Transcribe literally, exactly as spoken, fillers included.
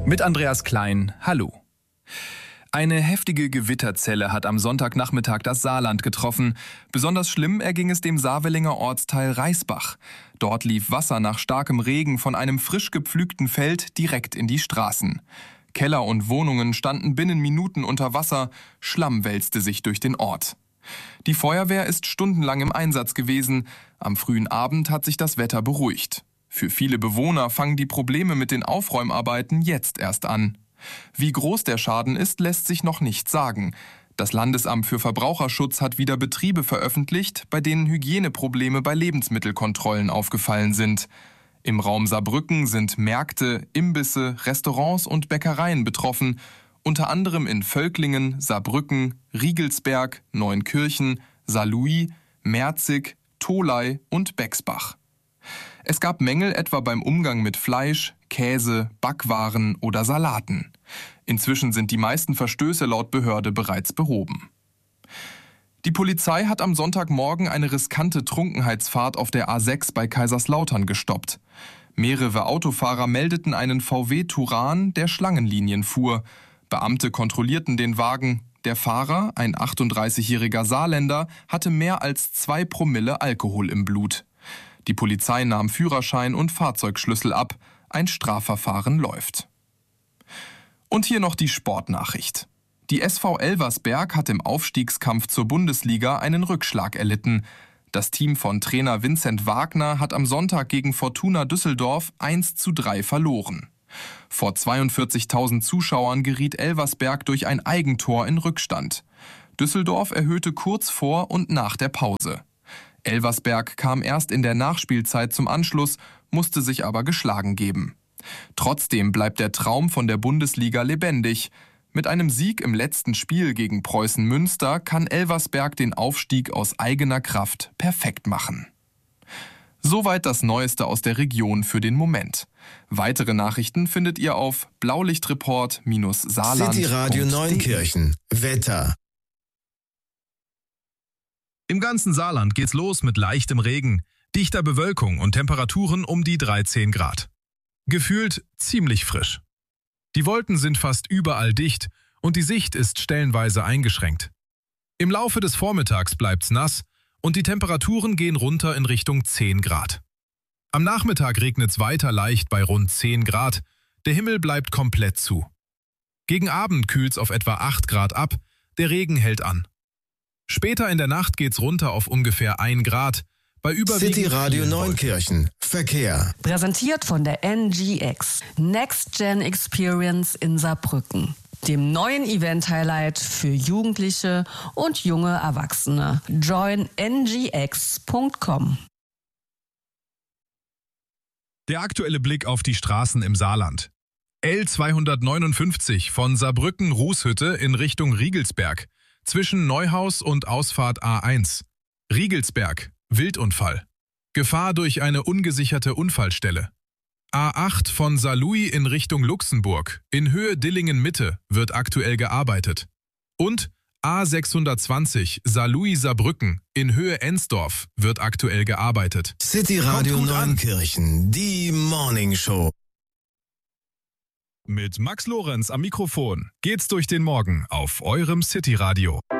Mit Andreas Klein, hallo. Eine heftige Gewitterzelle hat am Sonntagnachmittag das Saarland getroffen. Besonders schlimm erging es dem Saarvellinger Ortsteil Reisbach. Dort lief Wasser nach starkem Regen von einem frisch gepflügten Feld direkt in die Straßen. Keller und Wohnungen standen binnen Minuten unter Wasser, Schlamm wälzte sich durch den Ort. Die Feuerwehr ist stundenlang im Einsatz gewesen. Am frühen Abend hat sich das Wetter beruhigt. Für viele Bewohner fangen die Probleme mit den Aufräumarbeiten jetzt erst an. Wie groß der Schaden ist, lässt sich noch nicht sagen. Das Landesamt für Verbraucherschutz hat wieder Betriebe veröffentlicht, bei denen Hygieneprobleme bei Lebensmittelkontrollen aufgefallen sind. Im Raum Saarbrücken sind Märkte, Imbisse, Restaurants und Bäckereien betroffen, unter anderem in Völklingen, Saarbrücken, Riegelsberg, Neunkirchen, Saarlouis, Merzig, Tholey und Bexbach. Es gab Mängel etwa beim Umgang mit Fleisch, Käse, Backwaren oder Salaten. Inzwischen sind die meisten Verstöße laut Behörde bereits behoben. Die Polizei hat am Sonntagmorgen eine riskante Trunkenheitsfahrt auf der A sechs bei Kaiserslautern gestoppt. Mehrere Autofahrer meldeten einen V W Touran, der Schlangenlinien fuhr. Beamte kontrollierten den Wagen. Der Fahrer, ein achtunddreißigjähriger Saarländer, hatte mehr als zwei Promille Alkohol im Blut. Die Polizei nahm Führerschein und Fahrzeugschlüssel ab. Ein Strafverfahren läuft. Und hier noch die Sportnachricht. Die S V Elversberg hat im Aufstiegskampf zur Bundesliga einen Rückschlag erlitten. Das Team von Trainer Vincent Wagner hat am Sonntag gegen Fortuna Düsseldorf eins zu drei verloren. Vor zweiundvierzigtausend Zuschauern geriet Elversberg durch ein Eigentor in Rückstand. Düsseldorf erhöhte kurz vor und nach der Pause. Elversberg kam erst in der Nachspielzeit zum Anschluss, musste sich aber geschlagen geben. Trotzdem bleibt der Traum von der Bundesliga lebendig. Mit einem Sieg im letzten Spiel gegen Preußen Münster kann Elversberg den Aufstieg aus eigener Kraft perfekt machen. Soweit das Neueste aus der Region für den Moment. Weitere Nachrichten findet ihr auf blaulichtreport Saarland. City Radio Neunkirchen. Wetter. Im ganzen Saarland geht's los mit leichtem Regen, dichter Bewölkung und Temperaturen um die dreizehn Grad. Gefühlt ziemlich frisch. Die Wolken sind fast überall dicht und die Sicht ist stellenweise eingeschränkt. Im Laufe des Vormittags bleibt's nass und die Temperaturen gehen runter in Richtung zehn Grad. Am Nachmittag regnet's weiter leicht bei rund zehn Grad, der Himmel bleibt komplett zu. Gegen Abend kühlt's auf etwa acht Grad ab, der Regen hält an. Später in der Nacht geht's runter auf ungefähr ein Grad. Bei überwiegend City Radio Neunkirchen. Verkehr. Präsentiert von der N G X. Next Gen Experience in Saarbrücken. Dem neuen Event-Highlight für Jugendliche und junge Erwachsene. join n g x punkt com. Der aktuelle Blick auf die Straßen im Saarland. L zweihundertneunundfünfzig von Saarbrücken-Rußhütte in Richtung Riegelsberg. Zwischen Neuhaus und Ausfahrt A eins. Riegelsberg. Wildunfall. Gefahr durch eine ungesicherte Unfallstelle. A acht von Saarlouis in Richtung Luxemburg. In Höhe Dillingen-Mitte wird aktuell gearbeitet. Und A sechshundertzwanzig Saarlouis-Saarbrücken in Höhe Ensdorf wird aktuell gearbeitet. City Radio Neunkirchen. Die Morning Show. Mit Max Lorenz am Mikrofon geht's durch den Morgen auf eurem City Radio.